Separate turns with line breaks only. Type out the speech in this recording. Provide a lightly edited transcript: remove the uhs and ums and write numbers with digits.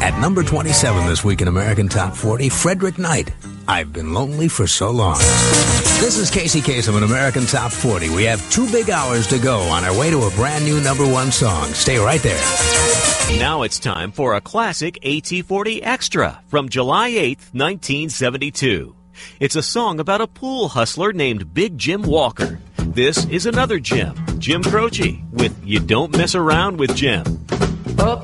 At number 27 this week in American Top 40, Frederick Knight, I've Been Lonely for So Long. This is Casey Kasem in American Top 40. We have 2 big hours to go on our way to a brand new number 1 song. Stay right there.
Now it's time for a classic AT40 Extra from July 8th, 1972. It's a song about a pool hustler named Big Jim Walker. This is another Jim, Jim Croce, with You Don't Mess Around with Jim.